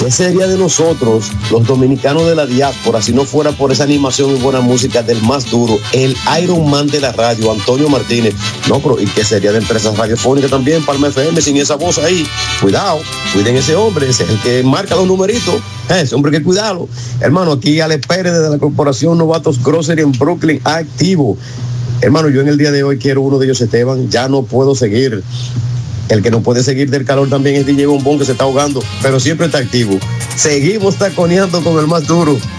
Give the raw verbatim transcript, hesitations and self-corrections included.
¿qué sería de nosotros, los dominicanos de la diáspora, si no fuera por esa animación y buena música del más duro, el Iron Man de la radio, Antonio Martínez? No, pero ¿y qué sería de empresas radiofónicas también, Palma F M, sin esa voz ahí? Cuidado, cuiden ese hombre, ese es el que marca los numeritos, ese hombre hay que cuidarlo. Hermano, aquí Alex Pérez de la corporación Novatos Grocery en Brooklyn, activo. Hermano, yo en el día de hoy quiero uno de ellos, Esteban, ya no puedo seguir. El que no puede seguir del calor también es D J Bombón, que se está ahogando, pero siempre está activo. Seguimos taconeando con el más duro.